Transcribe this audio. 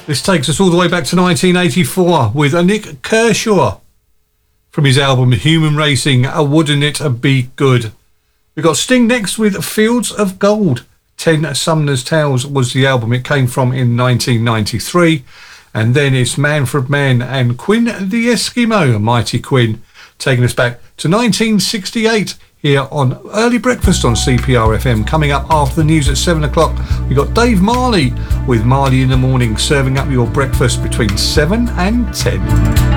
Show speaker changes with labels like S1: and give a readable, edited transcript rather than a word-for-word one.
S1: This takes us all the way back to 1984 with a Nick Kershaw from his album Human Racing, Wouldn't It Be Good? We've got Sting next with Fields of Gold. 10 Sumner's Tales was the album it came from in 1993. And then it's Manfred Mann and Quinn the Eskimo, Mighty Quinn, taking us back to 1968 here on Early Breakfast on CPR FM. Coming up after the news at 7 o'clock, we've got Dave Marley with Marley in the Morning, serving up your breakfast between 7 and 10.